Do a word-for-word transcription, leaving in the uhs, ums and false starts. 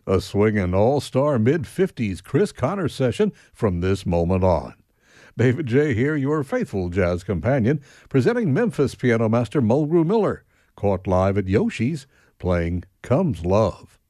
A swinging all-star mid-fifties Chris Connor session from this moment on. David J. here, your faithful jazz companion, presenting Memphis piano master Mulgrew Miller, caught live at Yoshi's, playing Comes Love.